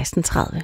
16:30.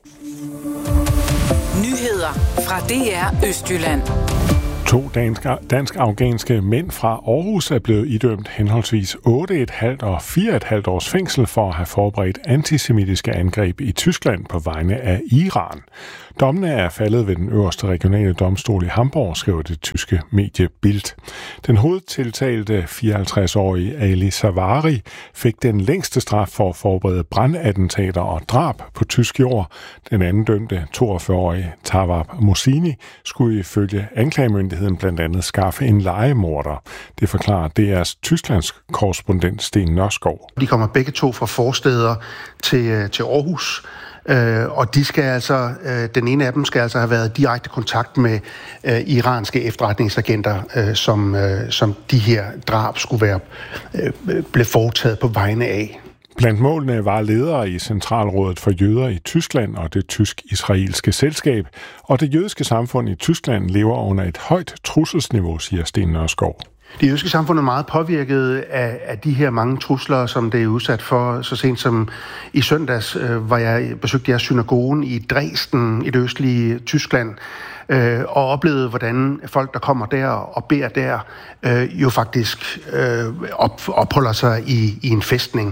Nyheder fra DR Østjylland. 2 dansk-afghanske mænd fra Aarhus er blevet idømt henholdsvis 8,5 og 4,5 års fængsel for at have forberedt antisemitiske angreb i Tyskland på vegne af Iran. Dommene er faldet ved den øverste regionale domstol i Hamburg, skriver det tyske medie Bild. Den hovedtiltalte 54-årige Ali Savari fik den længste straf for at forberede brandattentater og drab på tysk jord. Den anden dømte, 42-årige Tawab Mosini, skulle ifølge anklagemyndigheden blandt andet skaffe en lejemorder. Det forklarer DR's Tysklands korrespondent Sten Nørskov. De kommer begge to fra forsteder til Aarhus. Og de skal altså, den ene af dem skal altså have været i direkte kontakt med iranske efterretningsagenter, som de her drab skulle være blevet foretaget på vegne af. Blandt målene var ledere i Centralrådet for Jøder i Tyskland og det tysk-israelske selskab, og det jødiske samfund i Tyskland lever under et højt trusselsniveau, siger Sten Nørskov. Det jødiske samfund er meget påvirket af de her mange trusler, som det er udsat for. Så sent som i søndags besøgte jeg synagogen i Dresden, i det østlige Tyskland, og oplevede, hvordan folk, der kommer der og beder der, jo faktisk opholder sig i en fæstning.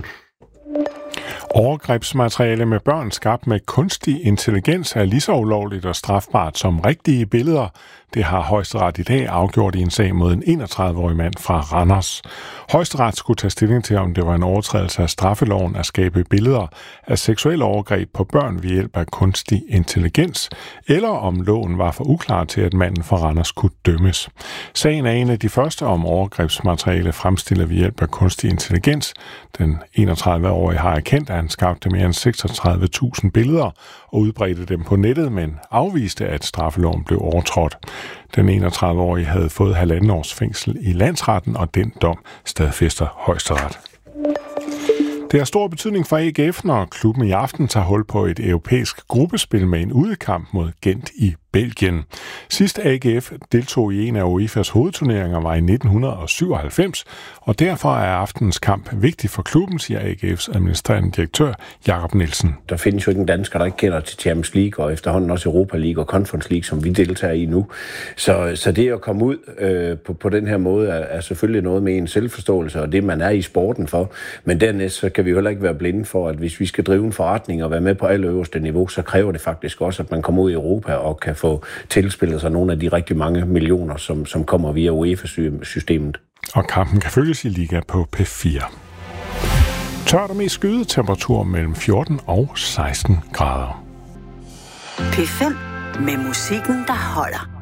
Overgrebsmateriale med børn skabt med kunstig intelligens er lige så ulovligt og strafbart som rigtige billeder. Det har Højesteret i dag afgjort i en sag mod en 31-årig mand fra Randers. Højesteret skulle tage stilling til, om det var en overtrædelse af straffeloven at skabe billeder af seksuelle overgreb på børn ved hjælp af kunstig intelligens, eller om loven var for uklar til, at manden fra Randers kunne dømmes. Sagen er en af de første om overgrebsmateriale fremstillet ved hjælp af kunstig intelligens. Den 31-årige har erkendt, at han skabte mere end 36.000 billeder og udbredte dem på nettet, men afviste, at straffeloven blev overtrådt. Den 31-årige havde fået 1,5 års fængsel i landsretten, og den dom stadfæster Højesteret. Det har stor betydning for AGF, når klubben i aften tager hul på et europæisk gruppespil med en udekamp mod Gent i Belgien. Sidst AGF deltog i en af UEFA's hovedturneringer var i 1997, og derfor er aftenens kamp vigtig for klubben, siger AGF's administrerende direktør Jakob Nielsen. Der findes jo ikke en dansker, der ikke kender til Champions League, og efterhånden også Europa League og Conference League, som vi deltager i nu. Så det at komme ud på den her måde er selvfølgelig noget med en selvforståelse, og det man er i sporten for. Men dernæst så kan vi jo heller ikke være blinde for, at hvis vi skal drive en forretning og være med på allerøverste niveau, så kræver det faktisk også, at man kommer ud i Europa og kan få tilspillet sig nogle af de rigtig mange millioner, som kommer via UEFA-systemet. Og kampen kan følges i liga på P4. Tørt og mest skydetemperatur mellem 14 og 16 grader. P5 med musikken, der holder.